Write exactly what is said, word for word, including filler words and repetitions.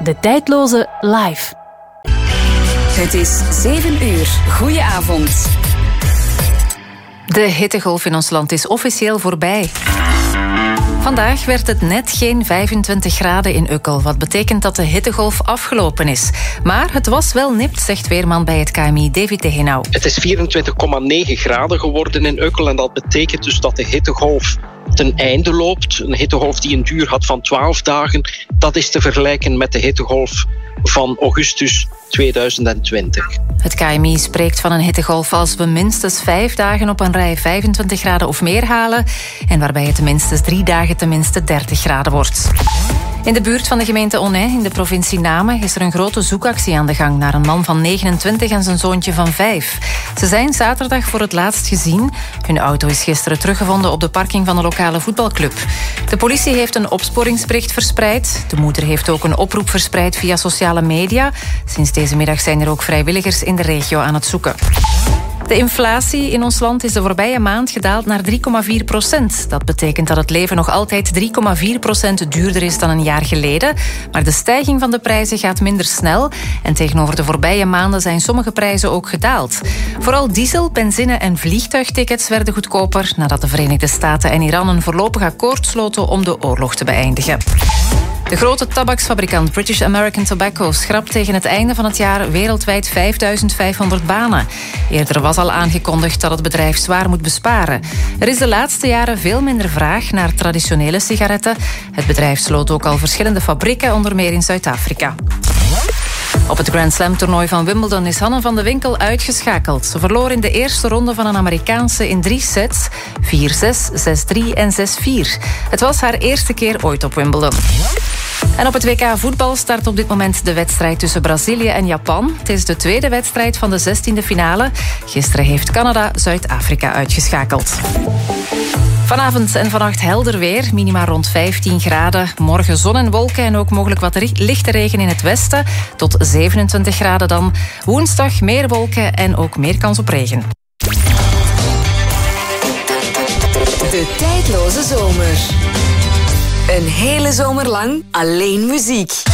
De Tijdloze live. Het is zeven uur. Goedenavond. De hittegolf in ons land is officieel voorbij. Vandaag werd het net geen vijfentwintig graden in Ukkel, wat betekent dat de hittegolf afgelopen is. Maar het was wel nipt, zegt weerman bij het K M I David Degenau. Het is vierentwintig komma negen graden geworden in Ukkel en dat betekent dus dat de hittegolf ten einde loopt. Een hittegolf die een duur had van twaalf dagen. Dat is te vergelijken met de hittegolf van augustus tweeduizend twintig. Het K M I spreekt van een hittegolf als we minstens vijf dagen op een rij vijfentwintig graden of meer halen en waarbij het minstens drie dagen tenminste dertig graden wordt. In de buurt van de gemeente Onnay in de provincie Namen is er een grote zoekactie aan de gang naar een man van negenentwintig en zijn zoontje van vijf. Ze zijn zaterdag voor het laatst gezien. Hun auto is gisteren teruggevonden op de parking van een lokale voetbalclub. De politie heeft een opsporingsbericht verspreid. De moeder heeft ook een oproep verspreid via sociale media. Sinds deze middag zijn er ook vrijwilligers in de regio aan het zoeken. De inflatie in ons land is de voorbije maand gedaald naar drie komma vier procent. Dat betekent dat het leven nog altijd drie komma vier procent duurder is dan een jaar geleden. Maar de stijging van de prijzen gaat minder snel. En tegenover de voorbije maanden zijn sommige prijzen ook gedaald. Vooral diesel, benzine en vliegtuigtickets werden goedkoper nadat de Verenigde Staten en Iran een voorlopig akkoord sloten om de oorlog te beëindigen. De grote tabaksfabrikant British American Tobacco schrapt tegen het einde van het jaar wereldwijd vijfduizend vijfhonderd banen. Eerder was al aangekondigd dat het bedrijf zwaar moet besparen. Er is de laatste jaren veel minder vraag naar traditionele sigaretten. Het bedrijf sloot ook al verschillende fabrieken, onder meer in Zuid-Afrika. Op het Grand Slam toernooi van Wimbledon is Hanne van de Winkel uitgeschakeld. Ze verloor in de eerste ronde van een Amerikaanse in drie sets. vier zes, zes drie en zes vier. Het was haar eerste keer ooit op Wimbledon. En op het W K voetbal start op dit moment de wedstrijd tussen Brazilië en Japan. Het is de tweede wedstrijd van de zestiende finale. Gisteren heeft Canada Zuid-Afrika uitgeschakeld. Vanavond en vannacht helder weer, minima rond vijftien graden. Morgen zon en wolken en ook mogelijk wat lichte regen in het westen. Tot zevenentwintig graden dan. Woensdag meer wolken en ook meer kans op regen. De tijdloze zomer. Een hele zomer lang alleen muziek.